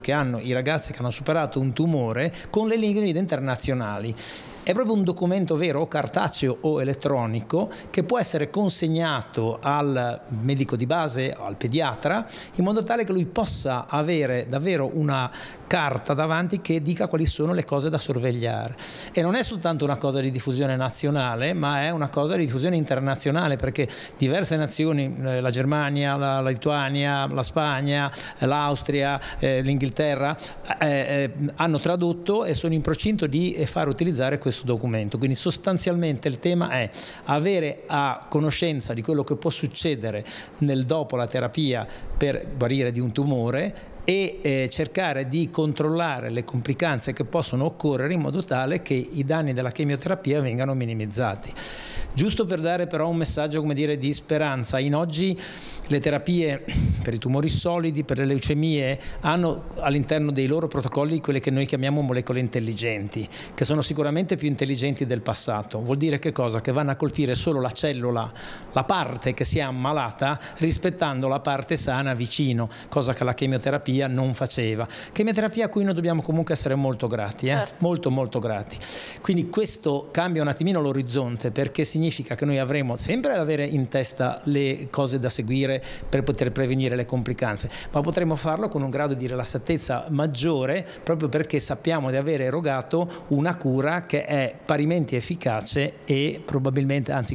che hanno i ragazzi che hanno superato un tumore con le linee guida internazionali. È proprio un documento vero, o cartaceo o elettronico, che può essere consegnato al medico di base, al pediatra, in modo tale che lui possa avere davvero una carta davanti che dica quali sono le cose da sorvegliare. E non è soltanto una cosa di diffusione nazionale, ma è una cosa di diffusione internazionale, perché diverse nazioni, la Germania, la Lituania, la Spagna, l'Austria, l'Inghilterra, hanno tradotto e sono in procinto di far utilizzare questo documento. Quindi sostanzialmente il tema è avere a conoscenza di quello che può succedere nel dopo la terapia per guarire di un tumore e cercare di controllare le complicanze che possono occorrere in modo tale che i danni della chemioterapia vengano minimizzati. Giusto per dare però un messaggio, come dire, di speranza, in oggi le terapie per i tumori solidi, per le leucemie, hanno all'interno dei loro protocolli quelle che noi chiamiamo molecole intelligenti, che sono sicuramente più intelligenti del passato. Vuol dire che cosa? Che vanno a colpire solo la cellula, la parte che si è ammalata, rispettando la parte sana vicino, cosa che la chemioterapia non faceva. Chemioterapia a cui noi dobbiamo comunque essere molto grati, certo. molto grati. Quindi questo cambia un attimino l'orizzonte, perché significa che noi avremo sempre ad avere in testa le cose da seguire per poter prevenire le complicanze, ma potremo farlo con un grado di rilassatezza maggiore, proprio perché sappiamo di aver erogato una cura che è parimenti efficace e probabilmente, anzi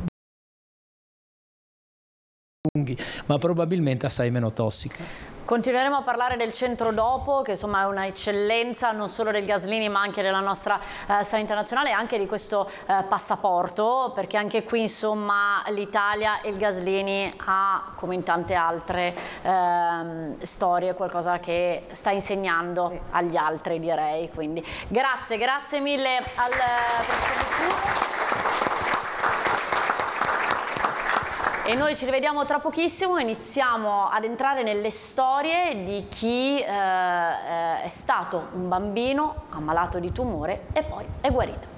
lunghi, ma probabilmente assai meno tossica. Continueremo a parlare del centro dopo, che insomma è una eccellenza non solo del Gaslini ma anche della nostra sanità nazionale, e anche di questo passaporto, perché anche qui insomma l'Italia e il Gaslini ha, come in tante altre storie, qualcosa che sta insegnando agli altri, direi. Quindi grazie mille al professor Licurgo. E noi ci rivediamo tra pochissimo, iniziamo ad entrare nelle storie di chi è stato un bambino ammalato di tumore e poi è guarito.